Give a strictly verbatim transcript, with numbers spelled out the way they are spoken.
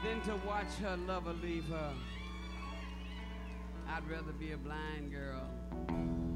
than to watch her lover leave her. I'd rather be a blind girl